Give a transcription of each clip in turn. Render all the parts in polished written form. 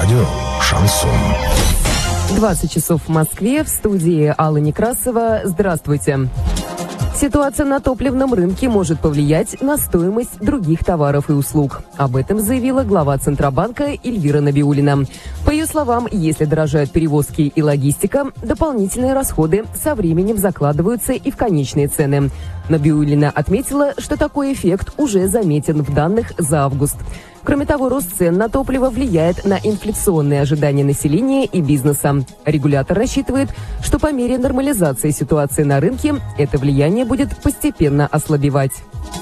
Радио «Шансон». 20 часов в Москве. В студии Алла Некрасова. Здравствуйте. Ситуация на топливном рынке может повлиять на стоимость других товаров и услуг. Об этом заявила глава Центробанка Эльвира Набиуллина. По ее словам, если дорожают перевозки и логистика, дополнительные расходы со временем закладываются и в конечные цены. Набиуллина отметила, что такой эффект уже заметен в данных за август. Кроме того, рост цен на топливо влияет на инфляционные ожидания населения и бизнеса. Регулятор рассчитывает, что по мере нормализации ситуации на рынке это влияние будет постепенно ослабевать.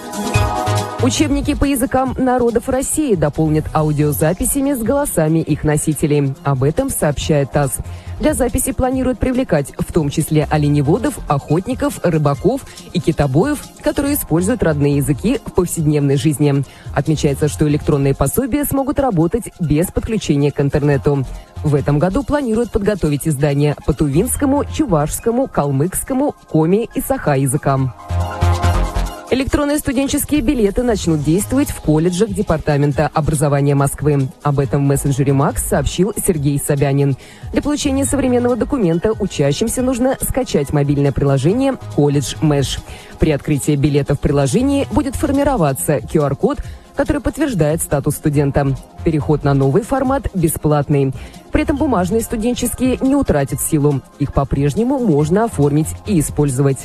Учебники по языкам народов России дополнят аудиозаписями с голосами их носителей. Об этом сообщает ТАСС. Для записи планируют привлекать в том числе оленеводов, охотников, рыбаков и китобоев, которые используют родные языки в повседневной жизни. Отмечается, что электронные пособия смогут работать без подключения к интернету. В этом году планируют подготовить издания по тувинскому, чувашскому, калмыцкому, коми и саха языкам. Электронные студенческие билеты начнут действовать в колледжах Департамента образования Москвы. Об этом в мессенджере МАКС сообщил Сергей Собянин. Для получения современного документа учащимся нужно скачать мобильное приложение «Колледж Мэш». При открытии билета в приложении будет формироваться QR-код, который подтверждает статус студента. Переход на новый формат бесплатный. При этом бумажные студенческие не утратят силу. Их по-прежнему можно оформить и использовать.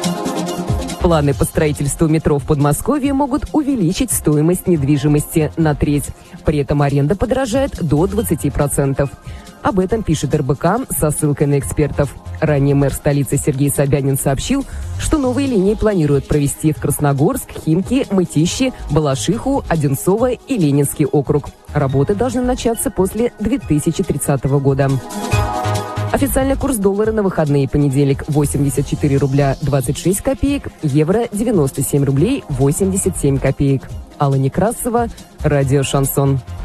Планы по строительству метро в Подмосковье могут увеличить стоимость недвижимости на треть. При этом аренда подорожает до 20%. Об этом пишет РБК со ссылкой на экспертов. Ранее мэр столицы Сергей Собянин сообщил, что новые линии планируют провести в Красногорск, Химки, Мытищи, Балашиху, Одинцово и Ленинский округ. Работы должны начаться после 2030 года. Официальный курс доллара на выходные: понедельник 84 рубля 26 копеек, евро 97 рублей 87 копеек. Алла Некрасова, радио «Шансон».